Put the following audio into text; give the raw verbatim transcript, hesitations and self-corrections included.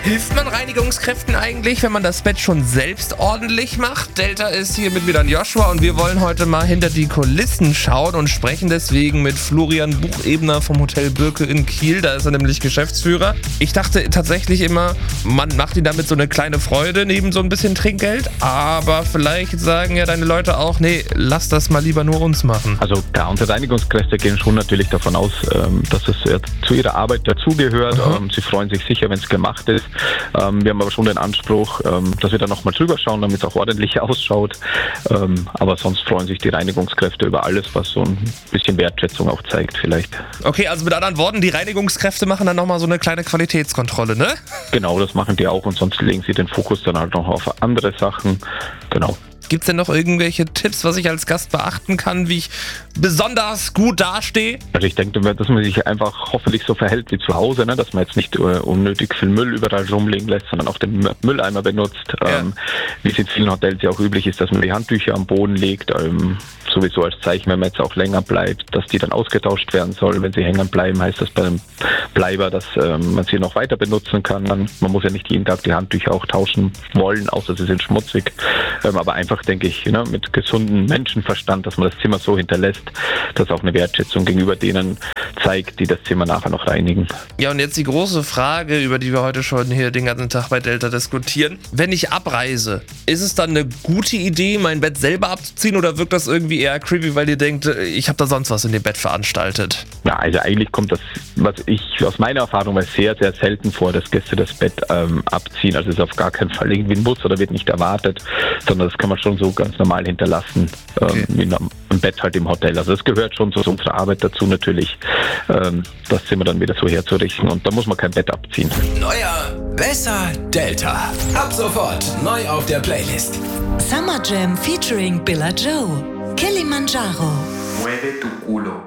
Hilft man Reinigungskräften eigentlich, wenn man das Bett schon selbst ordentlich macht? Delta ist hier mit mir dann Joshua und wir wollen heute mal hinter die Kulissen schauen und sprechen deswegen mit Florian Buchebner vom Hotel Birke in Kiel. Da ist er nämlich Geschäftsführer. Ich dachte tatsächlich immer, man macht ihm damit so eine kleine Freude neben so ein bisschen Trinkgeld. Aber vielleicht sagen ja deine Leute auch, nee, lass das mal lieber nur uns machen. Also ja, unsere Reinigungskräfte gehen schon natürlich davon aus, dass es zu ihrer Arbeit dazugehört. Mhm. Sie freuen sich sicher, wenn es gemacht ist. Ähm, wir haben aber schon den Anspruch, ähm, dass wir da nochmal drüber schauen, damit es auch ordentlich ausschaut. Ähm, aber sonst freuen sich die Reinigungskräfte über alles, was so ein bisschen Wertschätzung auch zeigt vielleicht. Okay, also mit anderen Worten, die Reinigungskräfte machen dann nochmal so eine kleine Qualitätskontrolle, ne? Genau, das machen die auch und sonst legen sie den Fokus dann halt noch auf andere Sachen. Genau. Gibt es denn noch irgendwelche Tipps, was ich als Gast beachten kann, wie ich besonders gut dastehe? Also ich denke, dass man sich einfach hoffentlich so verhält wie zu Hause, ne? Dass man jetzt nicht uh, unnötig viel Müll überall rumliegen lässt, sondern auch den Mülleimer benutzt. Ja. Ähm, wie es in vielen Hotels ja auch üblich ist, dass man die Handtücher am Boden legt, ähm, sowieso als Zeichen, wenn man jetzt auch länger bleibt, dass die dann ausgetauscht werden sollen. Wenn sie hängen bleiben, heißt das bei einem Bleiber, dass ähm, man sie noch weiter benutzen kann. Man muss ja nicht jeden Tag die Handtücher auch tauschen wollen, außer sie sind schmutzig. Ähm, aber einfach, denke ich, ne, mit gesundem Menschenverstand, dass man das Zimmer so hinterlässt, dass auch eine Wertschätzung gegenüber denen zeigt, die das Zimmer nachher noch reinigen. Ja, und jetzt die große Frage, über die wir heute schon hier den ganzen Tag bei Delta diskutieren. Wenn ich abreise, ist es dann eine gute Idee, mein Bett selber abzuziehen oder wirkt das irgendwie eher creepy, weil ihr denkt, ich habe da sonst was in dem Bett veranstaltet? Ja, also eigentlich kommt das, was ich aus meiner Erfahrung weiß, sehr, sehr selten vor, dass Gäste das Bett ähm, abziehen. Also es ist auf gar keinen Fall irgendwie ein Muss oder wird nicht erwartet, sondern das kann man schon so ganz normal hinterlassen, okay. ähm, wie im Bett halt im Hotel. Also das gehört schon zu unserer Arbeit dazu natürlich, ähm, das Zimmer dann wieder so herzurichten und da muss man kein Bett abziehen. Neuer, besser Delta. Ab sofort neu auf der Playlist. Summer Jam featuring Billa Joe. Kilimanjaro. Mueve tu culo.